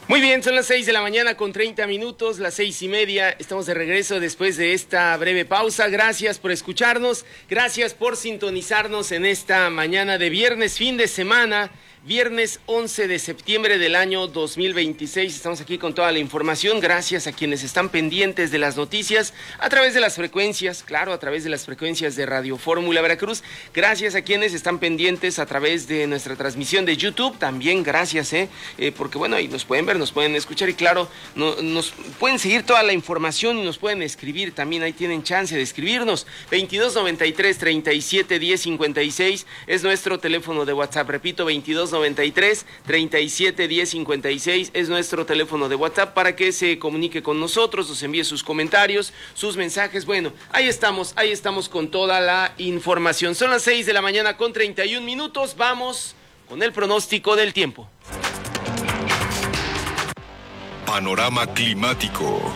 Muy bien, son las 6 de la mañana con 30 minutos, las 6:30. Estamos de regreso después de esta breve pausa. Gracias por escucharnos, gracias por sintonizarnos en esta mañana de viernes, fin de semana. Viernes 11 de septiembre del año 2026. Estamos aquí con toda la información. Gracias a quienes están pendientes de las noticias a través de las frecuencias, claro, a través de las frecuencias de Radio Fórmula Veracruz. Gracias a quienes están pendientes a través de nuestra transmisión de YouTube. También gracias, porque bueno, ahí nos pueden ver, nos pueden escuchar y claro, nos pueden seguir toda la información y nos pueden escribir. También ahí tienen chance de escribirnos. 2293-371056 es nuestro teléfono de WhatsApp. Repito, 2293-371056 es nuestro teléfono de WhatsApp para que se comunique con nosotros, nos envíe sus comentarios, sus mensajes. Bueno, ahí estamos con toda la información. Son las 6 de la mañana con 31 minutos. Vamos con el pronóstico del tiempo. Panorama climático.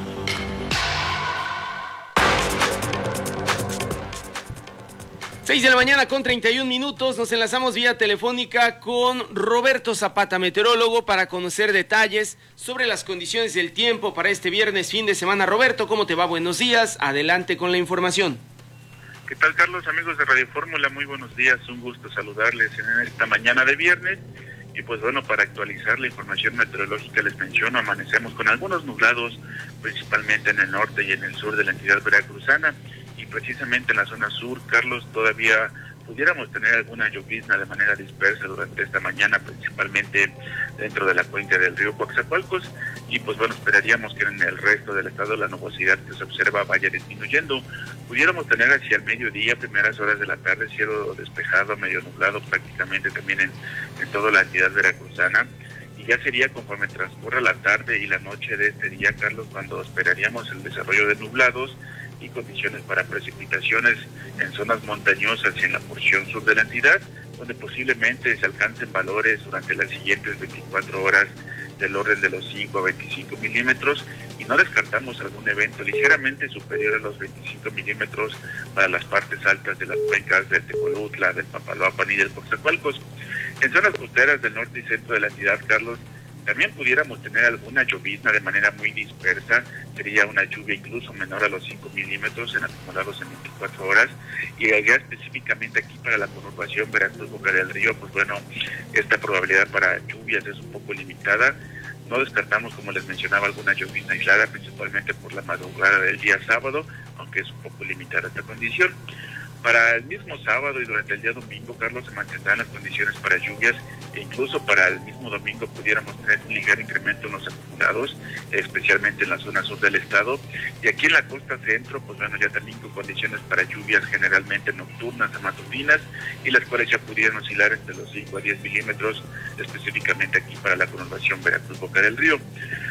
6 de la mañana con 31 minutos, nos enlazamos vía telefónica con Roberto Zapata, meteorólogo, para conocer detalles sobre las condiciones del tiempo para este viernes, fin de semana. Roberto, ¿cómo te va? Buenos días, adelante con la información. ¿Qué tal, Carlos? Amigos de Radio Fórmula, muy buenos días, un gusto saludarles en esta mañana de viernes. Y pues bueno, para actualizar la información meteorológica les menciono, amanecemos con algunos nublados, principalmente en el norte y en el sur de la entidad veracruzana. Y precisamente en la zona sur, Carlos, todavía pudiéramos tener alguna llovizna de manera dispersa durante esta mañana, principalmente dentro de la cuenca del río Coatzacoalcos, y pues bueno, esperaríamos que en el resto del estado la nubosidad que se observa vaya disminuyendo. Pudiéramos tener hacia el mediodía, primeras horas de la tarde, cielo despejado, medio nublado prácticamente también en toda la entidad veracruzana. Y ya sería conforme transcurra la tarde y la noche de este día, Carlos, cuando esperaríamos el desarrollo de nublados y condiciones para precipitaciones en zonas montañosas y en la porción sur de la entidad, donde posiblemente se alcancen valores durante las siguientes 24 horas del orden de los 5 a 25 milímetros, y no descartamos algún evento ligeramente superior a los 25 milímetros para las partes altas de las cuencas del Tecolutla, del Papaloapan y del Coatzacoalcos. En zonas costeras del norte y centro de la entidad, Carlos, también pudiéramos tener alguna llovizna de manera muy dispersa, sería una lluvia incluso menor a los 5 milímetros en acumulados en 24 horas, y allá específicamente aquí para la conurbación Veracruz-Boca del Río, pues bueno, esta probabilidad para lluvias es un poco limitada. No descartamos, como les mencionaba, alguna llovizna aislada, principalmente por la madrugada del día sábado, aunque es un poco limitada esta condición. Para el mismo sábado y durante el día domingo, Carlos, se mantendrán las condiciones para lluvias, e incluso para el mismo domingo pudiéramos tener un ligero incremento en los acumulados, especialmente en la zona sur del estado. Y aquí en la costa centro, pues bueno, ya también con condiciones para lluvias generalmente nocturnas a matutinas, y las cuales ya pudieran oscilar entre los 5 a 10 milímetros, específicamente aquí para la conurbación Veracruz-Boca del Río.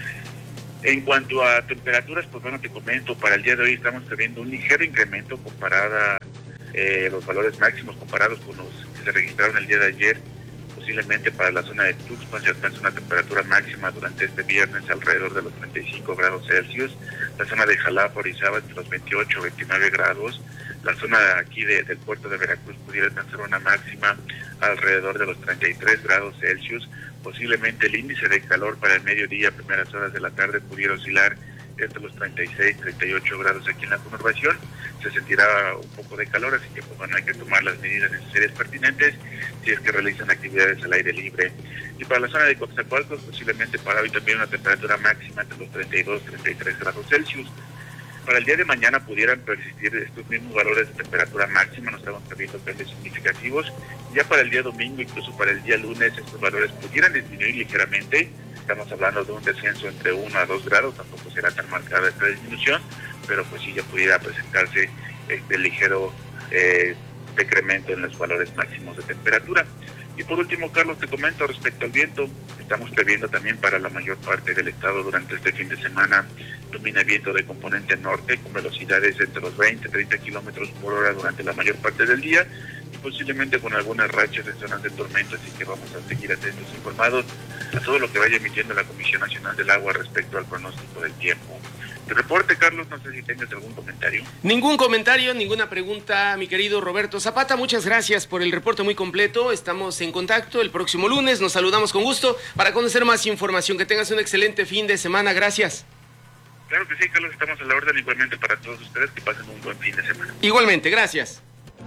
En cuanto a temperaturas, pues bueno, te comento, para el día de hoy estamos teniendo un ligero incremento comparada los valores máximos comparados con los que se registraron el día de ayer. Posiblemente para la zona de Tuxpan se alcanza una temperatura máxima durante este viernes alrededor de los 35 grados Celsius, la zona de Jalapa, Orizaba entre los 28 29 grados, la zona aquí del puerto de Veracruz pudiera alcanzar una máxima alrededor de los 33 grados Celsius. Posiblemente el índice de calor para el mediodía, primeras horas de la tarde, pudiera oscilar entre los 36, 38 grados aquí en la conurbación. Se sentirá un poco de calor, así que pues bueno, hay que tomar las medidas necesarias pertinentes si es que realizan actividades al aire libre. Y para la zona de Coatzacoalcos, posiblemente para hoy también una temperatura máxima entre los 32, 33 grados Celsius. Para el día de mañana pudieran persistir estos mismos valores de temperatura máxima, no estamos previendo cambios significativos. Ya para el día domingo, incluso para el día lunes, estos valores pudieran disminuir ligeramente. Estamos hablando de un descenso entre 1 a 2 grados, tampoco será tan marcada esta disminución, pero pues sí ya pudiera presentarse este ligero decremento en los valores máximos de temperatura. Y por último, Carlos, te comento respecto al viento. Estamos previendo también para la mayor parte del estado durante este fin de semana domina viento de componente norte con velocidades entre los 20 y 30 kilómetros por hora durante la mayor parte del día, y posiblemente con algunas rachas en zonas de tormenta, así que vamos a seguir atentos e informados a todo lo que vaya emitiendo la Comisión Nacional del Agua respecto al pronóstico del tiempo. reporte, Carlos. No sé si tengas algún comentario. Ningún comentario, ninguna pregunta, mi querido Roberto Zapata. Muchas gracias por el reporte muy completo. Estamos en contacto el próximo lunes. Nos saludamos con gusto para conocer más información. Que tengas un excelente fin de semana. Gracias. Claro que sí, Carlos. Estamos a la orden igualmente para todos ustedes. Que pasen un buen fin de semana. Igualmente, gracias.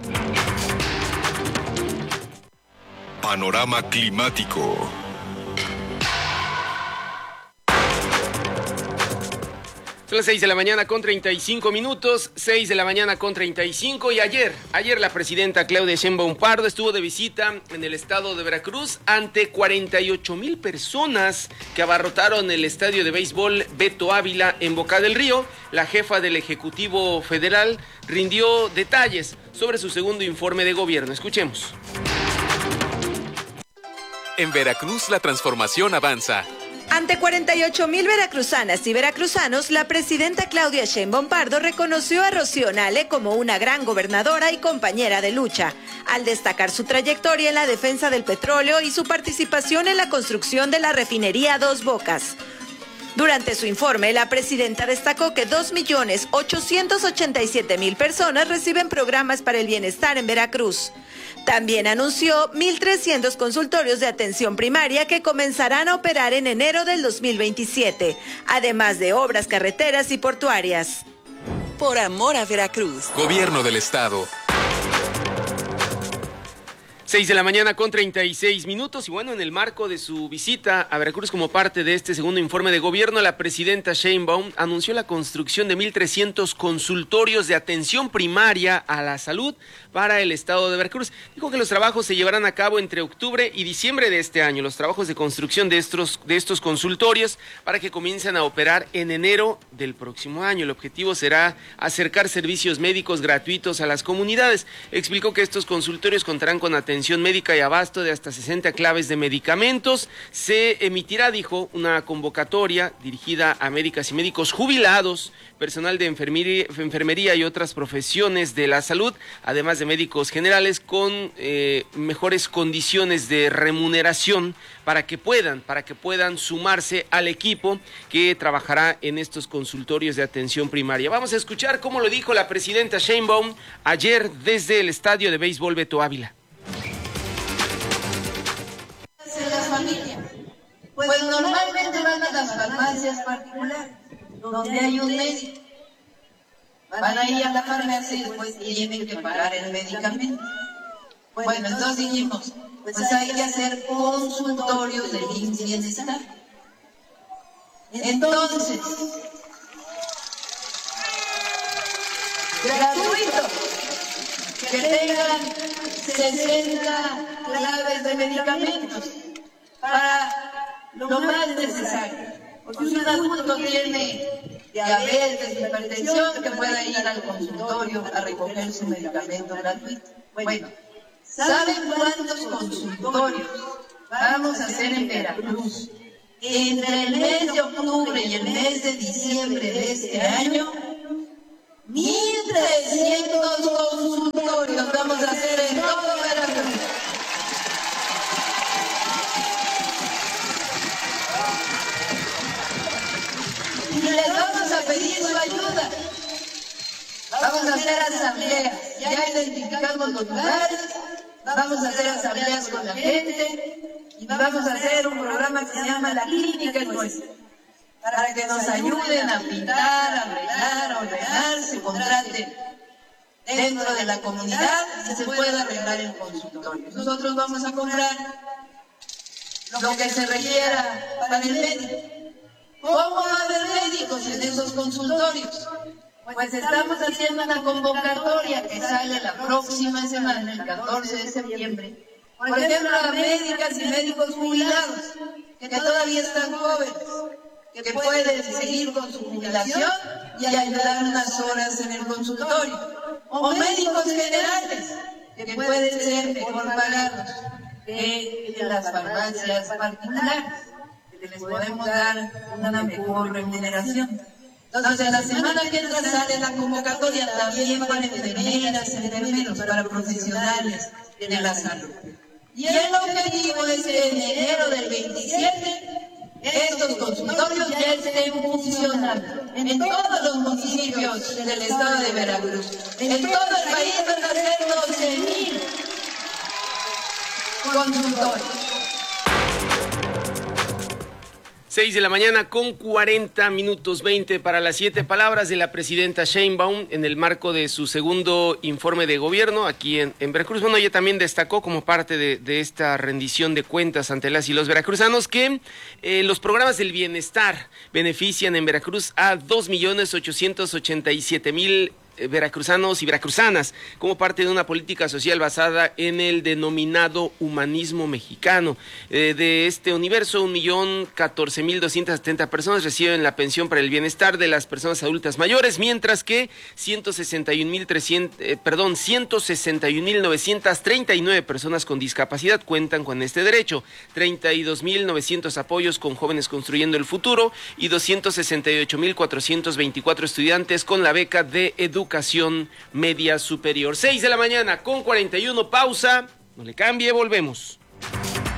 Panorama climático. Son las 6 de la mañana con 35 minutos, 6 de la mañana con 35 y ayer la presidenta Claudia Sheinbaum Pardo estuvo de visita en el estado de Veracruz ante 48,000 personas que abarrotaron el estadio de béisbol Beto Ávila en Boca del Río. La jefa del Ejecutivo Federal rindió detalles sobre su segundo informe de gobierno. Escuchemos. En Veracruz la transformación avanza. Ante 48,000 veracruzanas y veracruzanos, la presidenta Claudia Sheinbaum Pardo reconoció a Rocío Nale como una gran gobernadora y compañera de lucha, al destacar su trayectoria en la defensa del petróleo y su participación en la construcción de la refinería Dos Bocas. Durante su informe, la presidenta destacó que 2,887,000 personas reciben programas para el bienestar en Veracruz. También anunció 1,300 consultorios de atención primaria que comenzarán a operar en enero del 2027, además de obras carreteras y portuarias. Por amor a Veracruz. Gobierno del Estado. 6 de la mañana con 36 minutos y bueno, en el marco de su visita a Veracruz como parte de este segundo informe de gobierno, la presidenta Sheinbaum anunció la construcción de 1,300 consultorios de atención primaria a la salud para el estado de Veracruz. Dijo que los trabajos se llevarán a cabo entre octubre y diciembre de este año, los trabajos de construcción de estos consultorios para que comiencen a operar en enero del próximo año. El objetivo será acercar servicios médicos gratuitos a las comunidades. Explicó que estos consultorios contarán con atención médica y abasto de hasta 60 claves de medicamentos. Se emitirá, dijo, una convocatoria dirigida a médicas y médicos jubilados, personal de enfermería y otras profesiones de la salud, además de médicos generales con mejores condiciones de remuneración para que puedan sumarse al equipo que trabajará en estos consultorios de atención primaria. Vamos a escuchar cómo lo dijo la presidenta Sheinbaum ayer desde el estadio de béisbol Beto Ávila. En la familia, pues normalmente van a las farmacias particulares, donde hay un médico. Van a ir a la farmacia y después tienen que pagar el medicamento. Bueno, entonces dijimos, pues hay que hacer consultorios de IMSS Bienestar. Entonces, gratuito, que tengan 60 claves de medicamentos para lo más necesario. Porque si un adulto tiene diabetes, hipertensión, que pueda ir al consultorio a recoger su medicamento gratuito. Bueno, ¿saben cuántos consultorios vamos a hacer en Veracruz? Entre el mes de octubre y el mes de diciembre de este año, 1,300 consultorios vamos a hacer en todo Veracruz. Y les vamos a pedir su ayuda. Vamos a hacer asambleas. Ya identificamos los lugares. Vamos a hacer asambleas con la gente. Y vamos a hacer un programa que se llama La Clínica es Nuestra, para que nos ayuden a pintar, a arreglar, a ordenar, se contrate dentro de la comunidad y se pueda arreglar el consultorio. Nosotros vamos a comprar lo que se requiera para el médico. ¿Cómo va a haber médicos en esos consultorios? Pues estamos haciendo una convocatoria que sale la próxima semana, el 14 de septiembre. Por ejemplo, a médicas y médicos jubilados, que todavía están jóvenes, que pueden seguir con su jubilación y ayudar unas horas en el consultorio. O médicos generales, que pueden ser mejor pagados que en las farmacias particulares, que les podemos dar una mejor remuneración. Entonces, la semana que entra sale la convocatoria también para enfermeras, enfermeros, para profesionales de la salud. Y el objetivo es que en enero del 27 estos consultorios ya estén funcionando en todos los municipios del estado de Veracruz. En todo el país van a ser 12,000 consultorios. 6 de la mañana con 40 minutos 20 para las 7 palabras de la presidenta Sheinbaum en el marco de su segundo informe de gobierno aquí en Veracruz. Bueno, ella también destacó como parte de esta rendición de cuentas ante las y los veracruzanos que los programas del bienestar benefician en Veracruz a 2,887,000 veracruzanos y veracruzanas como parte de una política social basada en el denominado humanismo mexicano. De este universo, 1,014,270 personas reciben la pensión para el bienestar de las personas adultas mayores, mientras que 161,939 personas con discapacidad cuentan con este derecho, 32,900 apoyos con Jóvenes Construyendo el Futuro y 268,424 estudiantes con la beca de educación media superior. 6 de la mañana con 41, pausa, no le cambie, volvemos.